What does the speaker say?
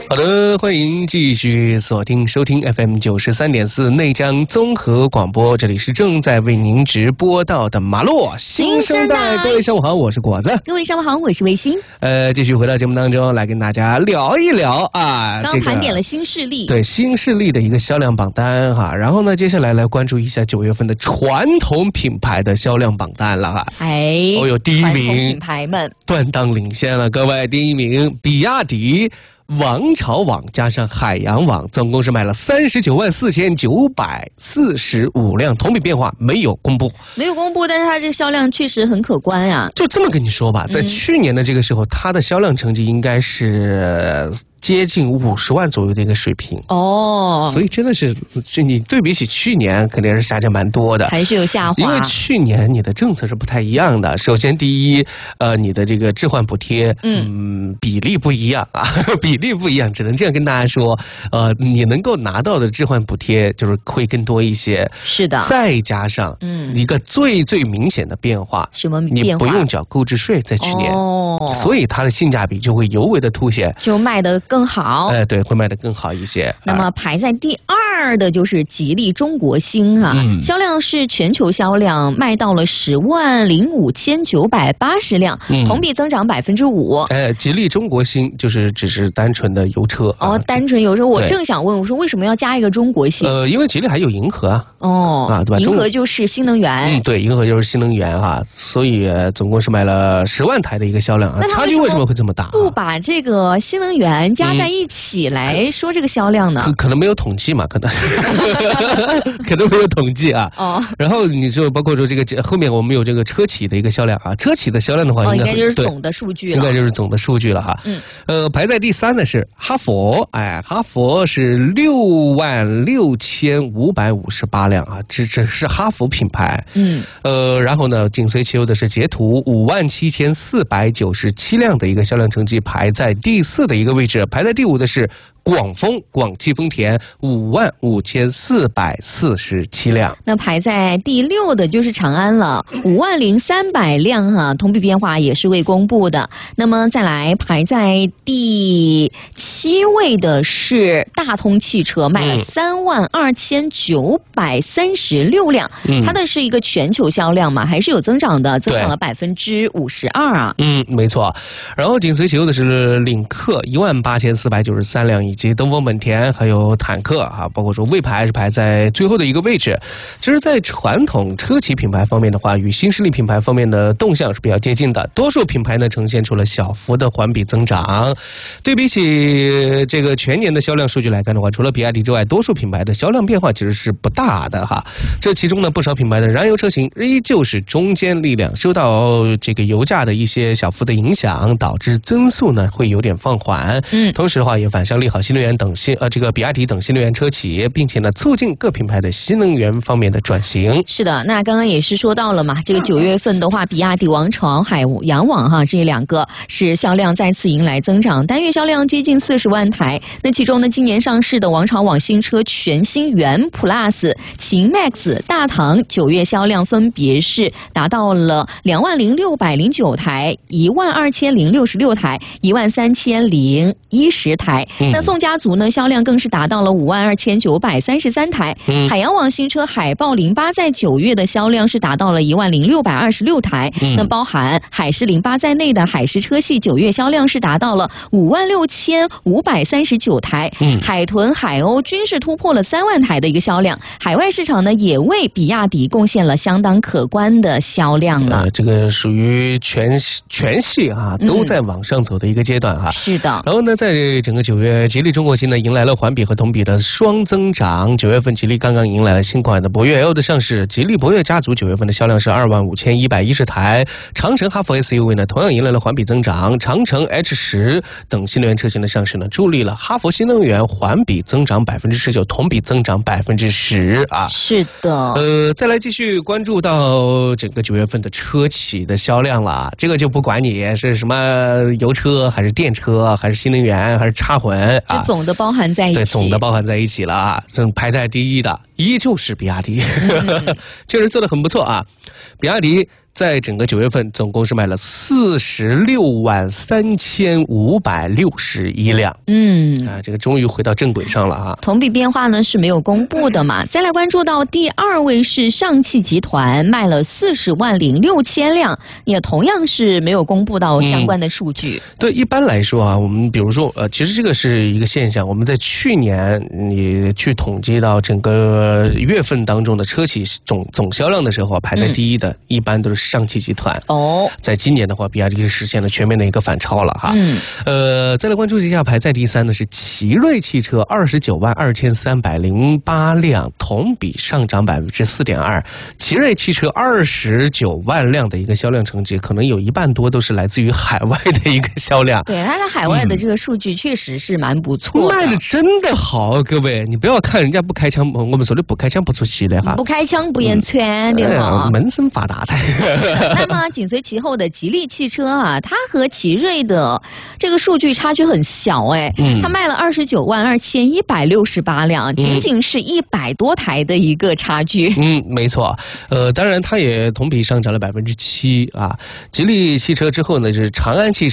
好的，欢迎继续锁定收听 FM93.4 内江综合广播，这里是正在为您直播到的马洛新生代。各位上午好，我是果子。 各位上午好，我是卫星。 继续回到节目当中来跟大家聊一聊啊， 刚盘点了新势力， 对新势力的一个销量榜单哈。然后呢，接下来来关注一下9月份的传统品牌的销量榜单了哈。有第一名，传统品牌们断档领先了，各位，第一名比亚迪。王朝网加上海洋网总共是卖了394945辆，同比变化没有公布， 但是它这个销量确实很可观啊。 就这么跟你说吧，在去年的这个时候，它的销量成绩应该是接近50万左右的一个水平哦， 所以真的是你对比起去年肯定是下降蛮多的， 还是有下滑。 因为去年你的政策是不太一样的。首先第一，你的这个置换补贴，比例不一样啊，比例不一样，只能这样跟大家说。你能够拿到的置换补贴就是会更多一些。 是的。 再加上，一个最明显的变化， 什么变化？ 你不用缴购置税，在去年，所以它的性价比就会尤为的凸显， 就卖得更好。 对，会卖得更好一些。 那么排在第2的就是吉利中国星啊，销量是全球销量卖到了105980辆，同比增长5%。 吉利中国星就是只是单纯的油车单纯油车。我正想问，我说为什么要加一个中国星？ 因为吉利还有银河对吧？ 银河就是新能源。 对，银河就是新能源所以总共是卖了10万台的一个销量差距为什么会这么大？ 不把这个新能源加在一起来说这个销量呢？ 可能没有统计嘛，可能没有统计啊。然后你就包括说这个后面我们有这个车企的一个销量车企的销量的话， 应该就是总的数据了， 应该就是总的数据了哈。排在第3的是哈佛，哈佛是66558辆这是哈佛品牌。然后呢，紧随其后的是捷途57497辆的一个销量成绩，排在第4的一个位置。排在第5的是广汽丰田55447辆。 那排在第6的就是长安了，50300辆同比变化也是未公布的。那么再来排在第7位的是大通汽车，卖了32936辆。它的是一个全球销量嘛，还是有增长的，增长了52%啊。 没错。然后紧随其后的是领克18493辆，以及东风本田还有坦克包括说魏牌是排在最后的一个位置。其实在传统车企品牌方面的话，与新势力品牌方面的动向是比较接近的，多数品牌呢呈现出了小幅的环比增长。对比起这个全年的销量数据来看的话，除了比亚迪之外，多数品牌的销量变化其实是不大的这其中呢，不少品牌的燃油车型依旧是中坚力量，受到这个油价的一些小幅的影响，导致增速呢会有点放缓。同时的话也反向利好新能源等这个比亚迪等新能源车企，并且呢促进各品牌的新能源方面的转型。 是的，那刚刚也是说到了嘛，这个9月份的话，比亚迪、王朝、海洋网这2个是销量再次迎来增长，单月销量接近40万台。那其中呢，今年上市的王朝网新车全新元 Plus、秦 Max、大唐9月销量分别是达到了20609台、12066台、13010台。那宋家族呢，销量更是达到了52933台。海洋网新车海豹08在9月的销量是达到了10626台。那包含海狮08在内的海狮车系9月销量是达到了56539台。海豚、海鸥均是突破了3万台的一个销量。海外市场呢，也为比亚迪贡献了相当可观的销量了。 这个属于全系都在往上走的一个阶段是的。 然后呢，在整个9月，吉利中国星呢迎来了环比和同比的双增长。9月份，吉利刚刚迎来了新款的博越 L 的上市，吉利博越家族9月份的销量是25110台。长城哈弗 SUV 呢同样迎来了环比增长，长城 H10等新能源车型的上市呢，助力了哈弗新能源环比增长19%，同比增长10% 是的。 再来继续关注到整个9月份的车企的销量了，这个就不管你是什么油车还是电车还是新能源还是插混就总的包含在一起。 对，总的包含在一起了排在第1的依旧是比亚迪，确实做得很不错比亚迪在整个9月份总共是卖了463561辆。这个终于回到正轨上了啊。 同比变化呢是没有公布的嘛。再来关注到第2位是上汽集团，卖了40.6万辆，也同样是没有公布到相关的数据。 对，一般来说啊，我们比如说其实这个是一个现象，我们在去年你去统计到整个月份当中的车企总销量的时候，排在第一的一般都是上汽集团。在今年的话，比亚迪是实现了全面的一个反超了哈。再来关注一下，排在第3的是奇瑞汽车，292308辆，同比上涨4.2%。奇瑞汽车29万辆的一个销量成绩，可能有一半多都是来自于海外的一个销量。 对，它在海外的这个数据确实是蛮不错的， 卖的真的好，各位，你不要看人家不开枪，我们说的不开枪不出戏的哈， 不开枪不言穿的哈， 闷声发大财。 那么紧随其后的吉利汽车啊，它和奇瑞的这个数据差距很小它卖了292168辆，仅仅是100多台的一个差距。 没错。当然它也同比上涨了7%啊。吉利汽车之后呢，是长安汽车。